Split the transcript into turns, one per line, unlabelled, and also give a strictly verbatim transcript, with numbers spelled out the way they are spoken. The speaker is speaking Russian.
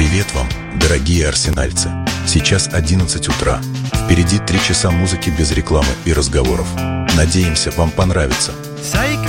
Привет вам, дорогие арсенальцы. Сейчас одиннадцать утра. Впереди три часа музыки без рекламы и разговоров. Надеемся, вам понравится.